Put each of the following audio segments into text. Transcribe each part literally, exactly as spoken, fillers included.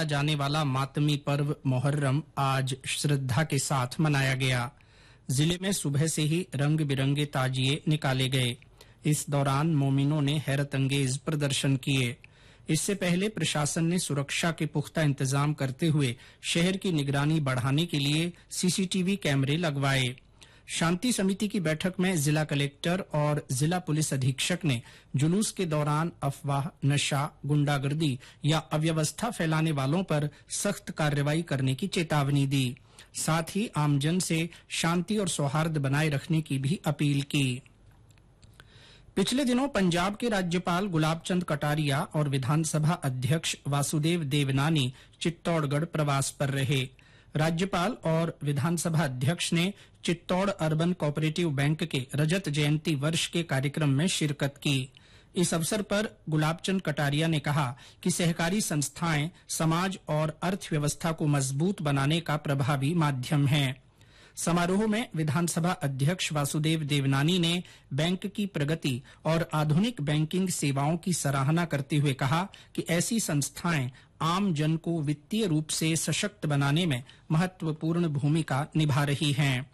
जाने वाला मातमी पर्व मोहर्रम आज श्रद्धा के साथ मनाया गया। जिले में सुबह से ही रंग बिरंगे ताजिए निकाले गए। इस दौरान मोमिनों ने हैरतअंगेज प्रदर्शन किए। इससे पहले प्रशासन ने सुरक्षा के पुख्ता इंतजाम करते हुए शहर की निगरानी बढ़ाने के लिए सीसीटीवी कैमरे लगवाए। शांति समिति की बैठक में जिला कलेक्टर और जिला पुलिस अधीक्षक ने जुलूस के दौरान अफवाह, नशा, गुंडागर्दी या अव्यवस्था फैलाने वालों पर सख्त कार्रवाई करने की चेतावनी दी। साथ ही आमजन से शांति और सौहार्द बनाए रखने की भी अपील की। पिछले दिनों पंजाब के राज्यपाल गुलाब चंद कटारिया और विधानसभा अध्यक्ष वासुदेव देवनानी चित्तौड़गढ़ प्रवास पर रहे। राज्यपाल और विधानसभा अध्यक्ष ने चित्तौड़ अर्बन कोऑपरेटिव बैंक के रजत जयंती वर्ष के कार्यक्रम में शिरकत की। इस अवसर पर गुलाब चंद कटारिया ने कहा कि सहकारी संस्थाएं समाज और अर्थव्यवस्था को मजबूत बनाने का प्रभावी माध्यम हैं। समारोह में विधानसभा अध्यक्ष वासुदेव देवनानी ने बैंक की प्रगति और आधुनिक बैंकिंग सेवाओं की सराहना करते हुए कहा कि ऐसी संस्थाएं आम जन को वित्तीय रूप से सशक्त बनाने में महत्वपूर्ण भूमिका निभा रही हैं।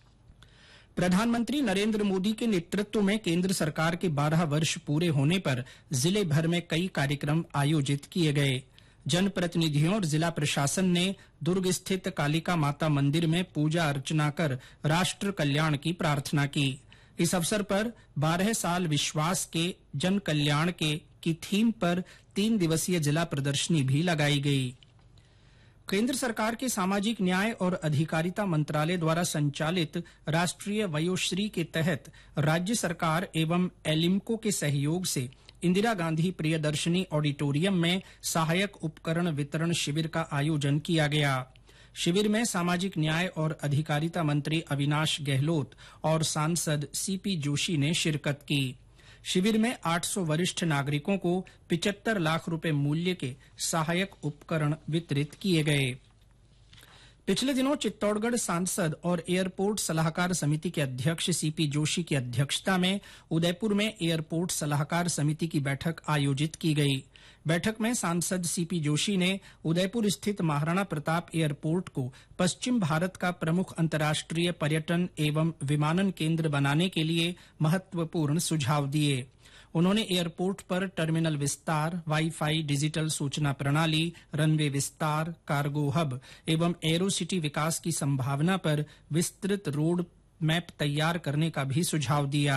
प्रधानमंत्री नरेंद्र मोदी के नेतृत्व में केंद्र सरकार के बारह वर्ष पूरे होने पर जिले भर में कई कार्यक्रम आयोजित किए गए। जनप्रतिनिधियों और जिला प्रशासन ने दुर्ग स्थित कालिका माता मंदिर में पूजा अर्चना कर राष्ट्र कल्याण की प्रार्थना की। इस अवसर पर बारह साल विश्वास के जन कल्याण के की थीम पर तीन दिवसीय जिला प्रदर्शनी भी लगाई गई। केंद्र सरकार के सामाजिक न्याय और अधिकारिता मंत्रालय द्वारा संचालित राष्ट्रीय वयोश्री के तहत राज्य सरकार एवं एलिम्को के सहयोग से इंदिरा गांधी प्रियदर्शनी ऑडिटोरियम में सहायक उपकरण वितरण शिविर का आयोजन किया गया। शिविर में सामाजिक न्याय और अधिकारिता मंत्री अविनाश गहलोत और सांसद सीपी जोशी ने शिरकत की। शिविर में आठ सौ वरिष्ठ नागरिकों को पचहत्तर लाख रुपए मूल्य के सहायक उपकरण वितरित किए गए। पिछले दिनों चित्तौड़गढ़ सांसद और एयरपोर्ट सलाहकार समिति के अध्यक्ष सीपी जोशी की अध्यक्षता में उदयपुर में एयरपोर्ट सलाहकार समिति की बैठक आयोजित की गई। बैठक में सांसद सीपी जोशी ने उदयपुर स्थित महाराणा प्रताप एयरपोर्ट को पश्चिम भारत का प्रमुख अंतर्राष्ट्रीय पर्यटन एवं विमानन केंद्र बनाने के लिए महत्वपूर्ण सुझाव दिए। उन्होंने एयरपोर्ट पर टर्मिनल विस्तार, वाईफाई, डिजिटल सूचना प्रणाली, रनवे विस्तार, कार्गो हब एवं एरो सिटी विकास की संभावना पर विस्तृत रोड मैप तैयार करने का भी सुझाव दिया।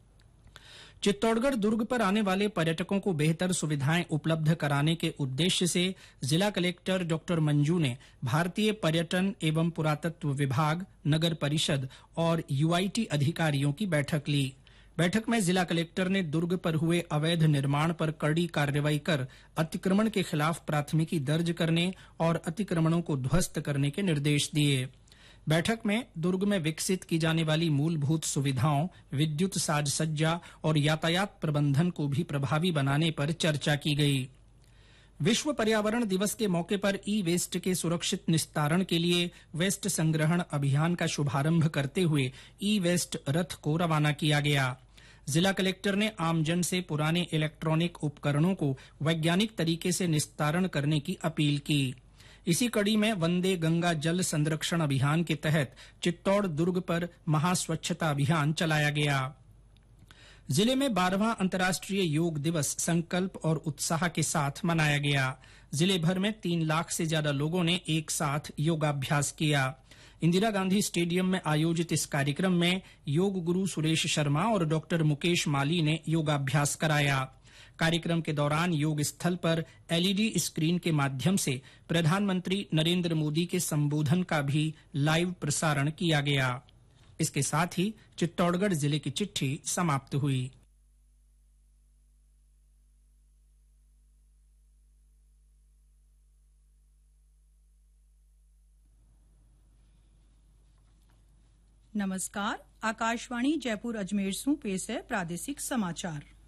चित्तौड़गढ़ दुर्ग पर आने वाले पर्यटकों को बेहतर सुविधाएं उपलब्ध कराने के उद्देश्य से जिला कलेक्टर डॉ मंजू ने भारतीय पर्यटन एवं पुरातत्व विभाग, नगर परिषद और यूआईटी अधिकारियों की बैठक ली। बैठक में जिला कलेक्टर ने दुर्ग पर हुए अवैध निर्माण पर कड़ी कार्रवाई कर अतिक्रमण के खिलाफ प्राथमिकी दर्ज करने और अतिक्रमणों को ध्वस्त करने के निर्देश दिए। बैठक में दुर्ग में विकसित की जाने वाली मूलभूत सुविधाओं, विद्युत साज सज्जा और यातायात प्रबंधन को भी प्रभावी बनाने पर चर्चा की गई। विश्व पर्यावरण दिवस के मौके पर ई वेस्ट के सुरक्षित निस्तारण के लिए वेस्ट संग्रहण अभियान का शुभारंभ करते हुए ई वेस्ट रथ को रवाना किया गया। जिला कलेक्टर ने आमजन से पुराने इलेक्ट्रॉनिक उपकरणों को वैज्ञानिक तरीके से निस्तारण करने की अपील की। इसी कड़ी में वंदे गंगा जल संरक्षण अभियान के तहत चित्तौड़ दुर्ग पर महास्वच्छता अभियान चलाया गया। जिले में बारहवां अंतर्राष्ट्रीय योग दिवस संकल्प और उत्साह के साथ मनाया गया। जिले भर में तीन लाख से ज्यादा लोगों ने एक साथ योगाभ्यास किया। इंदिरा गांधी स्टेडियम में आयोजित इस कार्यक्रम में योग गुरु सुरेश शर्मा और डॉक्टर मुकेश माली ने योगाभ्यास कराया। कार्यक्रम के दौरान योग स्थल पर एलईडी स्क्रीन के माध्यम से प्रधानमंत्री नरेंद्र मोदी के संबोधन का भी लाइव प्रसारण किया गया। इसके साथ ही चित्तौड़गढ़ जिले की चिट्ठी समाप्त हुई। नमस्कार, आकाशवाणी जयपुर अजमेर सूं पेश है प्रादेशिक समाचार।